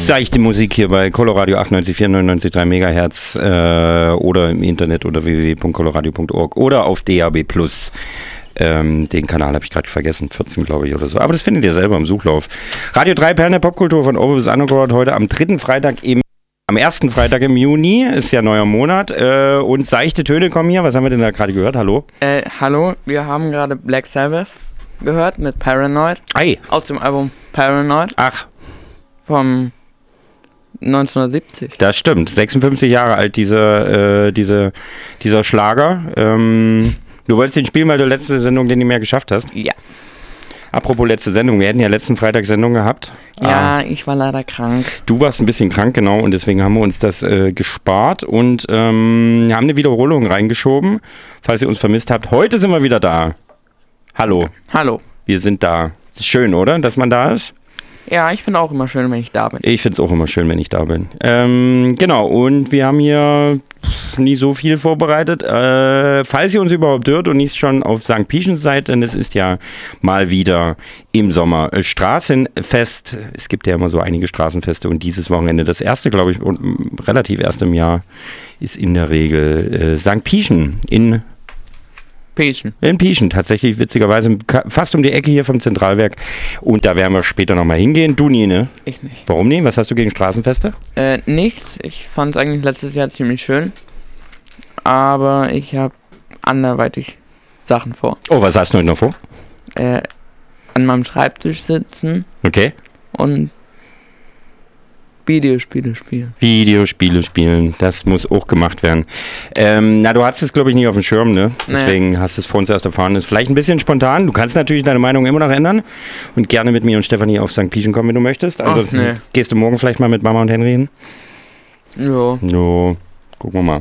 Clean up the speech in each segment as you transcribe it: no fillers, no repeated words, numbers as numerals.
Seichte Musik hier bei Coloradio 98,4, 99,3 Megahertz oder im Internet oder www.coloradio.org oder auf DAB+. Den Kanal habe ich gerade vergessen, 14 glaube ich oder so. Aber das findet ihr selber im Suchlauf. Radio 3 Perlen der Popkultur von Over bis Underground heute am ersten Freitag im Juni, ist ja neuer Monat und seichte Töne kommen hier. Was haben wir denn da gerade gehört? Hallo? Hallo, wir haben gerade Black Sabbath gehört mit Paranoid. Ei. Aus dem Album Paranoid. Ach. Vom 1970. Das stimmt, 56 Jahre alt dieser Schlager. Du wolltest den spielen, weil du letzte Sendung den nicht mehr geschafft hast? Ja. Apropos letzte Sendung, wir hätten ja letzten Freitag Sendung gehabt. Ja, ich war leider krank. Du warst ein bisschen krank, genau, und deswegen haben wir uns das gespart und haben eine Wiederholung reingeschoben, falls ihr uns vermisst habt. Heute sind wir wieder da. Hallo. Hallo. Wir sind da. Ist schön, oder, dass man da ist? Ja, ich finde auch immer schön, wenn ich da bin. Ich finde es auch immer schön, wenn ich da bin. Genau, und wir haben hier nie so viel vorbereitet. Falls ihr uns überhaupt hört und nicht schon auf St. Pieschen seid, denn es ist ja mal wieder im Sommer Straßenfest. Es gibt ja immer so einige Straßenfeste und dieses Wochenende, das erste, glaube ich, und relativ erst im Jahr, ist in der Regel St. Pieschen in Pieschen, tatsächlich, witzigerweise, fast um die Ecke hier vom Zentralwerk. Und da werden wir später nochmal hingehen. Du nie, ne? Ich nicht. Warum nicht? Was hast du gegen Straßenfeste? Nichts. Ich fand es eigentlich letztes Jahr ziemlich schön. Aber ich habe anderweitig Sachen vor. Oh, was hast du heute noch vor? An meinem Schreibtisch sitzen. Okay. Und Videospiele spielen, das muss auch gemacht werden. Du hattest es, glaube ich, nicht auf dem Schirm, ne? Deswegen hast du es vor uns erst erfahren. Das ist vielleicht ein bisschen spontan. Du kannst natürlich deine Meinung immer noch ändern und gerne mit mir und Stefanie auf St. Pieschen kommen, wenn du möchtest. Ansonsten gehst du morgen vielleicht mal mit Mama und Henry hin? Ja. No, gucken wir mal.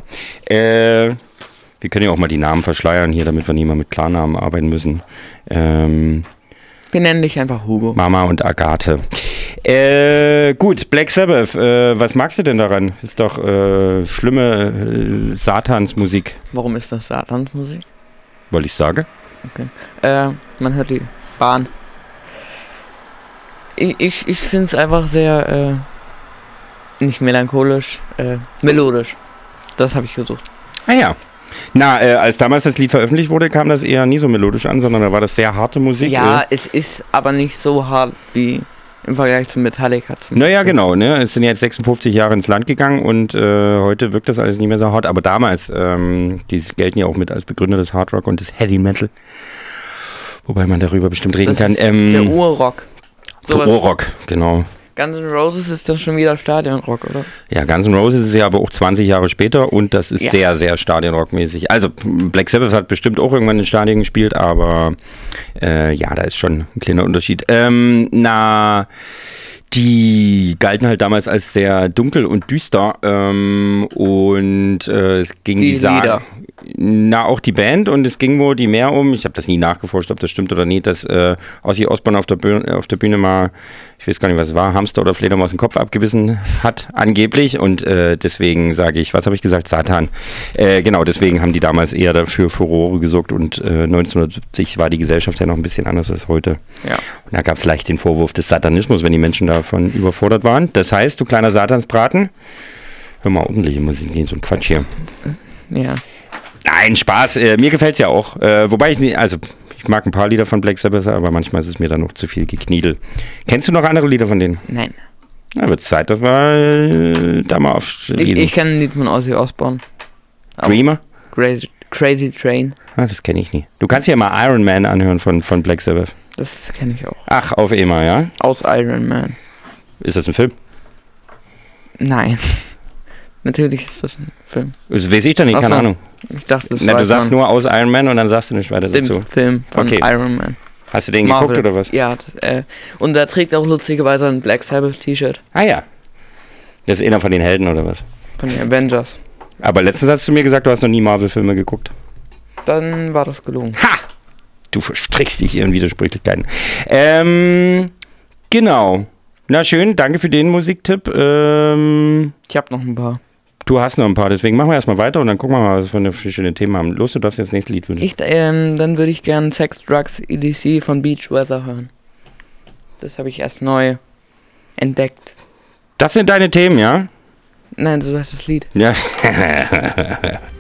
Wir können ja auch mal die Namen verschleiern hier, damit wir nicht mal mit Klarnamen arbeiten müssen. Wir nennen dich einfach Hugo. Mama und Agathe. Gut, Black Sabbath, was magst du denn daran? Ist doch schlimme Satansmusik. Warum ist das Satansmusik? Weil ich sage. Okay. Man hört die Bahn. Ich finde es einfach sehr, nicht melancholisch, melodisch. Das habe ich gesucht. Ah ja. Als damals das Lied veröffentlicht wurde, kam das eher nie so melodisch an, sondern da war das sehr harte Musik. Ja, es ist aber nicht so hart wie im Vergleich zu Metallica. Naja, genau, ne? Es sind jetzt 56 Jahre ins Land gegangen und heute wirkt das alles nicht mehr so hart. Aber damals, die gelten ja auch mit als Begründer des Hard Rock und des Heavy Metal. Wobei man darüber bestimmt reden kann. Der Urrock. Der Urrock, genau. Guns N' Roses ist dann schon wieder Stadionrock, oder? Ja, Guns N' Roses ist ja aber auch 20 Jahre später und das ist sehr, sehr Stadionrockmäßig. Also Black Sabbath hat bestimmt auch irgendwann in Stadien gespielt, aber da ist schon ein kleiner Unterschied. Die galten halt damals als sehr dunkel und düster und es ging die Lieder. Auch die Band und es ging wohl die mehr um, ich habe das nie nachgeforscht, ob das stimmt oder nicht, dass Ozzy Osbourne auf der Bühne mal, ich weiß gar nicht, was es war, Hamster oder Fledermaus den Kopf abgebissen hat, angeblich und deswegen sage ich, was habe ich gesagt, Satan. Genau, deswegen haben die damals eher dafür Furore gesorgt und 1970 war die Gesellschaft ja noch ein bisschen anders als heute. Ja. Und da gab es leicht den Vorwurf des Satanismus, wenn die Menschen davon überfordert waren. Das heißt, du kleiner Satansbraten, hör mal ordentliche Musik, nicht so ein Quatsch hier. Ja. Nein, Spaß. Mir gefällt es ja auch. Wobei ich mag ein paar Lieder von Black Sabbath, aber manchmal ist es mir dann noch zu viel Gekniedel. Kennst du noch andere Lieder von denen? Nein. Na, wird es Zeit, dass wir da mal auflesen. Ich kenne ein Lied von Ozzy Osbourne. Dreamer? Crazy Train. Ah, das kenne ich nie. Du kannst ja mal Iron Man anhören von Black Sabbath. Das kenne ich auch. Ach, auf EMA, ja? Aus Iron Man. Ist das ein Film? Nein. Natürlich ist das ein Film. Das weiß ich doch nicht, keine Ahnung. Ich dachte, das du sagst nur aus Iron Man und dann sagst du nicht weiter dazu. Den Film von Iron Man. Hast du den geguckt oder was? Ja, und er trägt auch lustigerweise ein Black Sabbath T-Shirt. Ah ja. Das ist einer von den Helden oder was? Von den Avengers. Aber letztens hast du mir gesagt, du hast noch nie Marvel-Filme geguckt. Dann war das gelogen. Ha! Du verstrickst dich ihren Widersprüchlichkeiten. Genau. Na schön, danke für den Musiktipp. Ich habe noch ein paar. Du hast noch ein paar, deswegen machen wir erstmal weiter und dann gucken wir mal, was wir für schöne Themen haben. Los, du darfst jetzt das nächste Lied wünschen. Dann würde ich gerne Sex, Drugs, EDC von Beach Weather hören. Das habe ich erst neu entdeckt. Das sind deine Themen, ja? Nein, so heißt das Lied. Ja.